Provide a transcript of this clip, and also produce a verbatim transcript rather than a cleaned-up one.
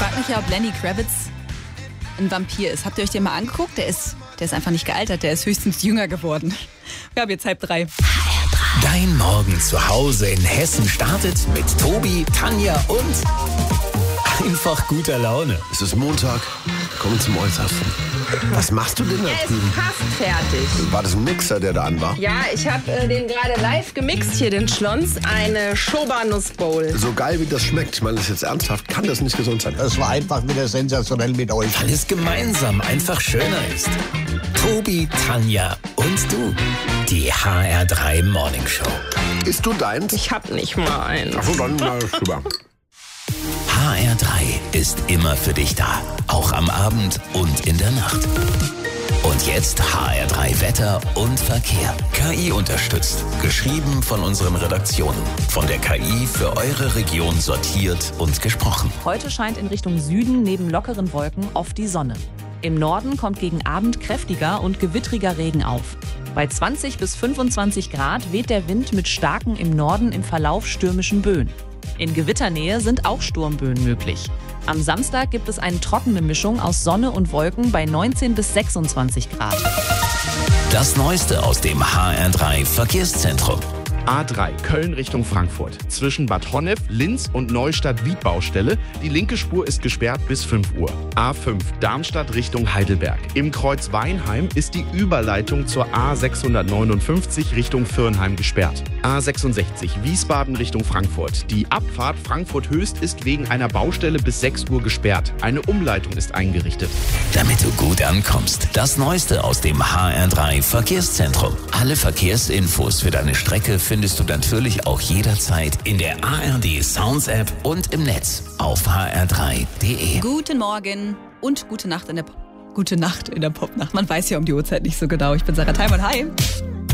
frage mich ja, ob Lenny Kravitz ein Vampir ist. Habt ihr euch den mal angeguckt? Der ist, der ist einfach nicht gealtert, der ist höchstens jünger geworden. Wir haben jetzt halb drei. Dein Morgen zu Hause in Hessen startet mit Tobi, Tanja und einfach guter Laune. Es ist Montag, kommen zum Äußersten. Was machst du denn da Er ist drüben? fast fertig. War das ein Mixer, der da an war? Ja, ich habe äh, den gerade live gemixt hier, den Schlons. Eine Schoba-Nuss-Bowl. So geil, wie das schmeckt. Ich meine das jetzt ernsthaft. Kann das nicht gesund sein? Es war einfach wieder sensationell mit euch. Weil es gemeinsam einfach schöner ist. Tobi, Tanja und du. Die H R drei Morning Show. Isst du deins? Ich hab nicht mal einen. Ach so, dann na, super. H R drei ist immer für dich da. Auch am Abend und in der Nacht. Und jetzt H R drei Wetter und Verkehr. K I unterstützt. Geschrieben von unseren Redaktionen. Von der K I für eure Region sortiert und gesprochen. Heute scheint in Richtung Süden neben lockeren Wolken oft die Sonne. Im Norden kommt gegen Abend kräftiger und gewittriger Regen auf. Bei zwanzig bis fünfundzwanzig Grad weht der Wind mit starken im Norden im Verlauf stürmischen Böen. In Gewitternähe sind auch Sturmböen möglich. Am Samstag gibt es eine trockene Mischung aus Sonne und Wolken bei neunzehn bis sechsundzwanzig Grad. Das Neueste aus dem H R drei Verkehrszentrum. A drei Köln Richtung Frankfurt. Zwischen Bad Honnef, Linz und Neustadt-Wiedbaustelle. Die linke Spur ist gesperrt bis fünf Uhr. A fünf Darmstadt Richtung Heidelberg. Im Kreuz Weinheim ist die Überleitung zur A sechshundertneunundfünfzig Richtung Viernheim gesperrt. A sechsundsechzig Wiesbaden Richtung Frankfurt. Die Abfahrt Frankfurt-Höchst ist wegen einer Baustelle bis sechs Uhr gesperrt. Eine Umleitung ist eingerichtet. Damit du gut ankommst. Das Neueste aus dem H R drei Verkehrszentrum. Alle Verkehrsinfos für deine Strecke findest du natürlich auch jederzeit in der A R D Sounds App und im Netz auf h r drei punkt d e. Guten Morgen und gute Nacht in der Pop. Gute Nacht in der Popnacht. Man weiß ja um die Uhrzeit nicht so genau. Ich bin Sarah Theimann. Hi.